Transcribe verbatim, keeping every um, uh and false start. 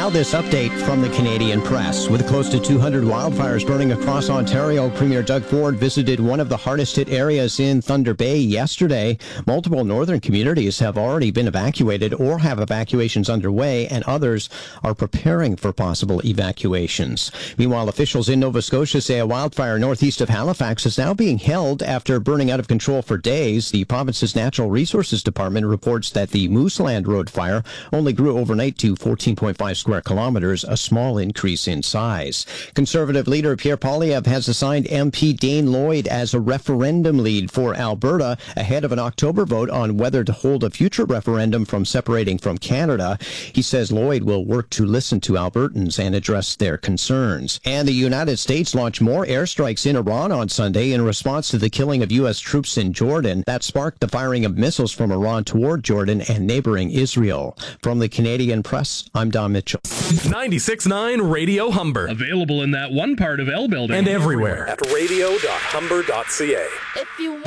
Now this update from the Canadian Press. With close to two hundred wildfires burning across Ontario, Premier Doug Ford visited one of the hardest hit areas in Thunder Bay yesterday. Multiple northern communities have already been evacuated or have evacuations underway, and others are preparing for possible evacuations. Meanwhile, officials in Nova Scotia say a wildfire northeast of Halifax is now being held after burning out of control for days. The province's Natural Resources Department reports that the Mooseland Road fire only grew overnight to fourteen point five square kilometers, a small increase in size. Conservative leader Pierre Poilievre has assigned M P Dane Lloyd as a referendum lead for Alberta ahead of an October vote on whether to hold a future referendum from separating from Canada. He says Lloyd will work to listen to Albertans and address their concerns. And the United States launched more airstrikes in Iran on Sunday in response to the killing of U S troops in Jordan. That sparked the firing of missiles from Iran toward Jordan and neighboring Israel. From the Canadian Press, I'm Don Mitchell. ninety-six point nine Radio Humber. Available in that one part of L Building. And everywhere. At radio dot humber dot c a. If you